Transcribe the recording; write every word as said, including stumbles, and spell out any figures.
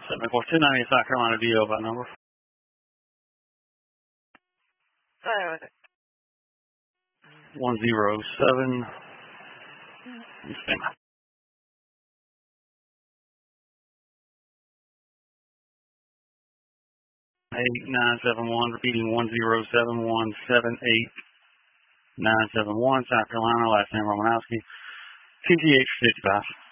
seven four two nine eight South Carolina D O by number. Sorry with it. one zero seven. Stand by. eight nine seven one, repeating one zero seven one seven eight nine seven one, South Carolina, last name Romanowski, T T H fifty-five.